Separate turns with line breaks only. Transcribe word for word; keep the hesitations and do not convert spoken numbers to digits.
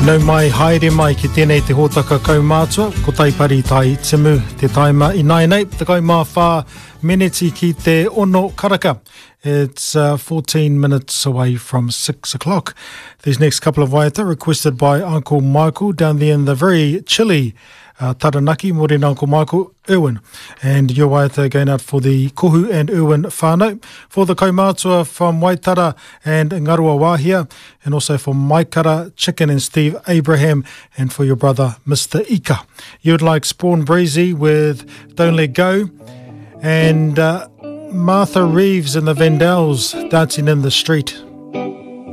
Nau mai, haere mai ki tēnei te hōtaka kaumātua, ko taipari tai timu te taima i nai nei, te kaumā whā meneti ki te ono karaka. It's uh, fourteen minutes away from six o'clock. These next couple of waiata requested by Uncle Michael down there in the very chilly uh, Taranaki, Morena Uncle Michael, Irwin. And your waiata going out for the Kohu and Irwin whānau, for the kaumātua from Waitara and Ngarua Wāhia, and also for Maikara, Chicken and Steve Abraham, and for your brother, Mister Ika. You would like Spawn Breezy with Don't Let Go, and uh, Martha Reeves and the Vandells, Dancing in the Street.